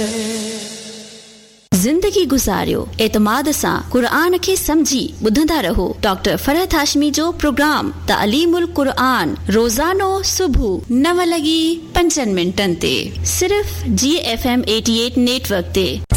ज़िंदगी गुज़ारियो एतमाद सां क़ुरान खे समझी ॿुधंदा रहो डॉक्टर फरहत हाशमी जो प्रोग्राम तालीमुल क़ुरान रोज़ानो सुबुह 9:05 ते सिर्फ़ GFM 88 नेटवर्क ते।